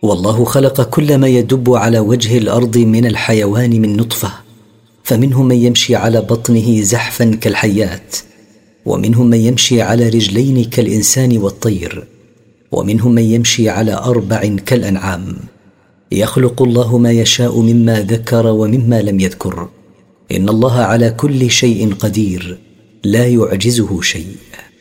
والله خلق كل ما يدب على وجه الأرض من الحيوان من نطفة، فمنهم من يمشي على بطنه زحفا كالحيات، ومنهم من يمشي على رجلين كالإنسان والطير، ومنهم من يمشي على 4 كالأنعام. يخلق الله ما يشاء مما ذكر ومما لم يذكر. إن الله على كل شيء قدير، لا يعجزه شيء.